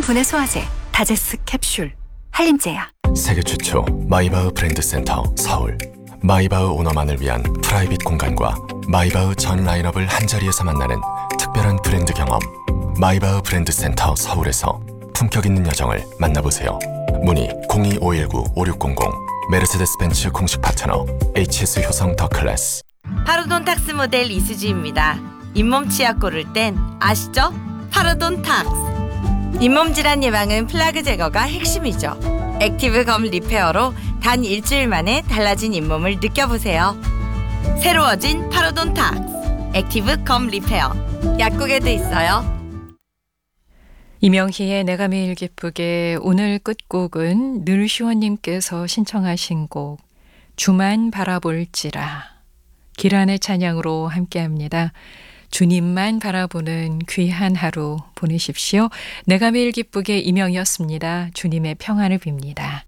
분해 소화제 다제스 캡슐 한림제약. 세계 최초 마이바흐 브랜드 센터 서울. 마이바흐 오너만을 위한 프라이빗 공간과 마이바흐 전 라인업을 한자리에서 만나는 특별한 브랜드 경험. 마이바흐 브랜드 센터 서울에서 품격 있는 여정을 만나보세요. 문의 02-519-5600. 메르세데스 벤츠 공식 파트너 HS 효성 더 클래스. 파르돈탁스 모델 이수지입니다. 잇몸 치약 고를 땐 아시죠? 파르돈탁스. 잇몸 질환 예방은 플라그 제거가 핵심이죠. 액티브 검 리페어로 단 일주일 만에 달라진 잇몸을 느껴보세요. 새로워진 파르돈탁스 액티브 검 리페어. 약국에도 있어요. 이명희의 내가 매일 기쁘게 오늘 끝곡은 늘시원님께서 신청하신 곡 주만 바라볼지라 기란의 찬양으로 함께합니다. 주님만 바라보는 귀한 하루 보내십시오. 내가 매일 기쁘게 이명희였습니다. 주님의 평안을 빕니다.